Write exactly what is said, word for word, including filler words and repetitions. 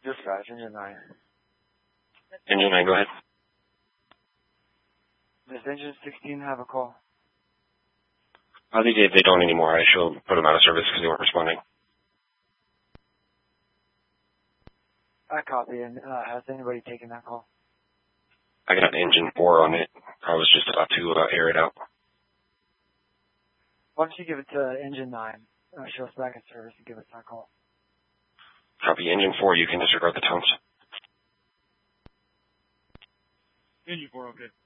Dispatch, engine nine. Engine nine, go ahead. Does engine sixteen have a call? Uh, they did. They don't anymore. I should put them out of service because they weren't responding. I copy. And uh, has anybody taken that call? I got engine four on it. I was just about to uh, air it out. Why don't you give it to engine nine? Uh, show us back in service and give us that call. Copy. Engine four, you can disregard the tones. Engine four, okay.